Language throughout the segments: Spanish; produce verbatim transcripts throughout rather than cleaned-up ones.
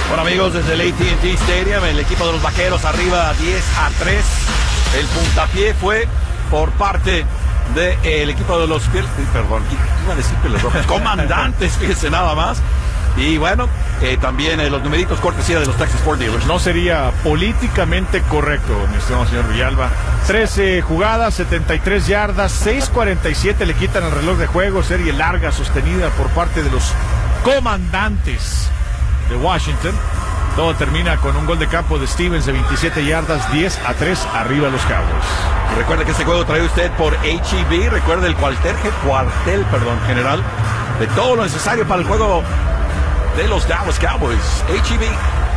Bueno, amigos, desde el A T and T Stadium, el equipo de los Vaqueros arriba diez a tres. El puntapié fue por parte del equipo de los... Perdón, iba a decir Pieles Rojas. Comandantes, fíjense nada más. Y bueno, eh, también eh, los numeritos cortesía de los Texas Ford Dealers. No sería políticamente correcto, mi estimado señor Villalba. trece jugadas, setenta y tres yardas, seis cuarenta y siete le quitan el reloj de juego. Serie larga sostenida por parte de los Comandantes de Washington. Todo termina con un gol de campo de Stevens de veintisiete yardas, diez a tres arriba los Cowboys. Recuerde que este juego trae usted por H E B. Recuerde el cuartel, cuartel perdón, general de todo lo necesario para el juego de los Dallas Cowboys. H E B.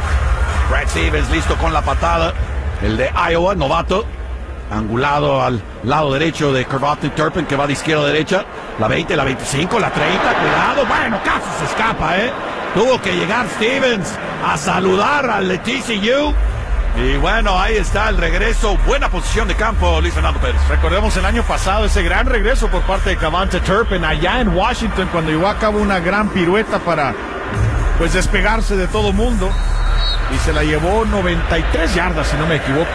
Brad Stevens listo con la patada. El de Iowa, novato. Angulado al lado derecho de Carvotny Turpin, que va de izquierda a derecha. La veinte, la veinticinco, la treinta. Cuidado. Bueno, casi se escapa, ¿eh? Tuvo que llegar Stevens a saludar al T C U. Y bueno, ahí está el regreso. Buena posición de campo, Luis Fernando Pérez. Recordemos el año pasado ese gran regreso por parte de Carvotny Turpin allá en Washington, cuando llevó a cabo una gran pirueta para pues despegarse de todo mundo. Y se la llevó noventa y tres yardas, si no me equivoco,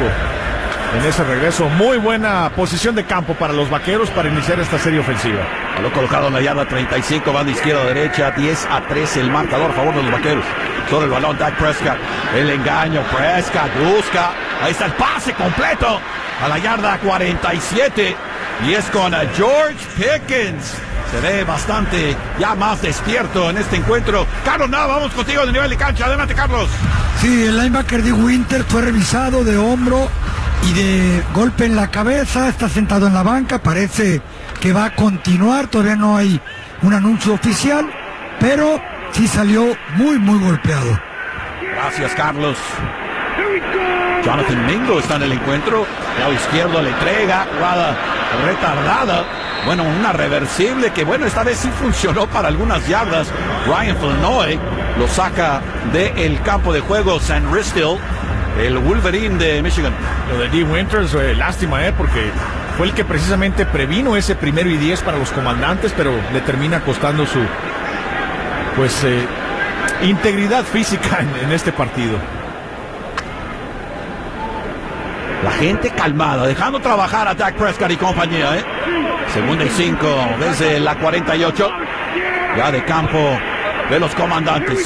en ese regreso. Muy buena posición de campo para los Vaqueros para iniciar esta serie ofensiva. Lo colocado en la yarda treinta y cinco, van de izquierda a derecha, diez a tres el marcador a favor de los Vaqueros. Sobre el balón, Dak Prescott, el engaño, Prescott busca, ahí está el pase completo a la yarda cuarenta y siete, y es con George Pickens. Se ve bastante ya más despierto en este encuentro. Carlos Nava, vamos contigo de nivel de cancha. Adelante, Carlos. Sí, el linebacker de Winter fue revisado de hombro y de golpe en la cabeza. Está sentado en la banca, parece que va a continuar. Todavía no hay un anuncio oficial, pero sí salió muy, muy golpeado. Gracias, Carlos. Jonathan Mingo está en el encuentro. Lado izquierdo le entrega, jugada retardada. Bueno, una reversible que, bueno, esta vez sí funcionó para algunas yardas. Ryan Flournoy lo saca del campo de juego. Sam Ristil, el Wolverine de Michigan. Lo de Dee Winters, eh, lástima, eh, porque fue el que precisamente previno ese primero y diez para los Comandantes, pero le termina costando su pues eh, integridad física en, en este partido. La gente calmada, dejando trabajar a Dak Prescott y compañía, ¿eh? Segunda y cinco desde la cuarenta y ocho. Ya de campo de los Comandantes.